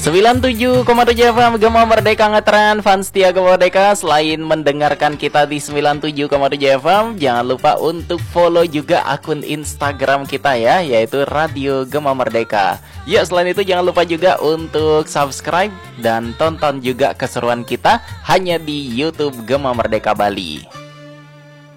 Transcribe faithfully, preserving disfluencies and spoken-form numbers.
sembilan puluh tujuh koma tujuh F M Gema Merdeka ngetren, fans setia Gema Merdeka. Selain mendengarkan kita di sembilan puluh tujuh koma tujuh F M, jangan lupa untuk follow juga akun Instagram kita ya, yaitu Radio Gema Merdeka. Ya, selain itu jangan lupa juga untuk subscribe dan tonton juga keseruan kita hanya di YouTube Gema Merdeka Bali.